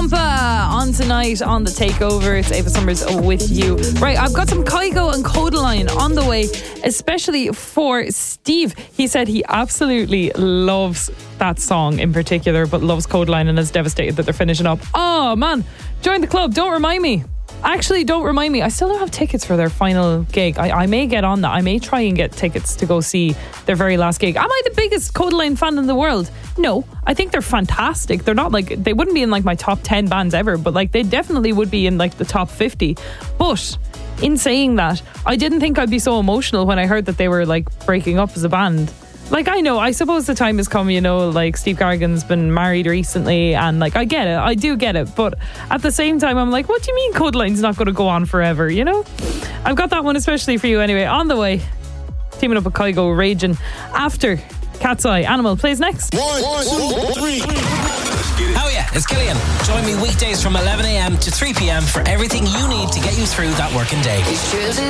Wampa on tonight on The Takeover. It's Ava Summers with you. Right, I've got some Kygo and Kodaline on the way, especially for Steve. He said he absolutely loves that song in particular, but loves Kodaline and is devastated that they're finishing up. Oh man, join the club. Don't remind me. Actually, don't remind me. I still don't have tickets for their final gig. I may get on that. I may try and get tickets to go see their very last gig. Am I the biggest Kodaline fan in the world? No. I think they're fantastic. They're not like, they wouldn't be in like my top 10 bands ever, but like they definitely would be in like the top 50. But in saying that, I didn't think I'd be so emotional when I heard that they were like breaking up as a band. Like, I know, I suppose the time has come, you know, like Steve Garrigan's been married recently and like, I get it, I do get it. But at the same time, I'm like, what do you mean Kodaline's not going to go on forever, you know? I've got that one especially for you anyway. On the way, teaming up with Kygo, Raging. After Cat's Eye, Animal plays next. 1, 2, 3. Oh yeah, it's Killian. Join me weekdays from 11 a.m. to 3 p.m. for everything you need to get you through that working day.